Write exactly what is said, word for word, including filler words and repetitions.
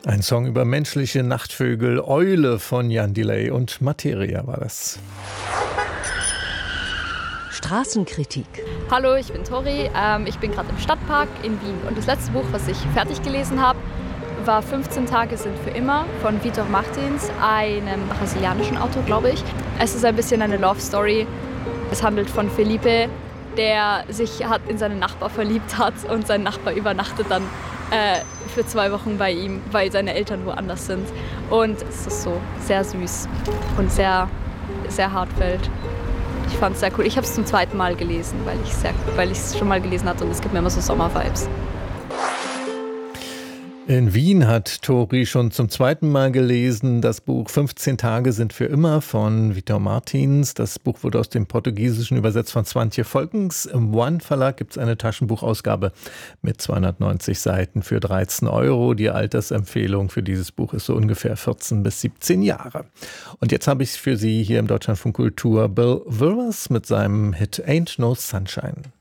Ein Song über menschliche Nachtvögel, Eule von Jan Delay und Materia war das. Straßenkritik. Hallo, ich bin Tori, ähm, ich bin gerade im Stadtpark in Wien und das letzte Buch, was ich fertig gelesen habe, war fünfzehn Tage sind für immer von Vitor Martins, einem brasilianischen Autor, glaube ich. Es ist ein bisschen eine Love Story. Es handelt von Felipe, der sich hat in seinen Nachbar verliebt hat und sein Nachbar übernachtet dann äh, für zwei Wochen bei ihm, weil seine Eltern woanders sind. Und es ist so sehr süß und sehr, sehr heartfelt. Ich fand es sehr cool. Ich habe es zum zweiten Mal gelesen, weil ich sehr, weil ich es schon mal gelesen hatte und es gibt mir immer so Sommer-Vibes. In Wien hat Tori schon zum zweiten Mal gelesen das Buch fünfzehn Tage sind für immer von Vitor Martins. Das Buch wurde aus dem Portugiesischen übersetzt von Swantje Volkens. Im One Verlag gibt es eine Taschenbuchausgabe mit zweihundertneunzig Seiten für dreizehn Euro. Die Altersempfehlung für dieses Buch ist so ungefähr vierzehn bis siebzehn Jahre. Und jetzt habe ich für Sie hier im Deutschlandfunk Kultur Bill Withers mit seinem Hit Ain't No Sunshine.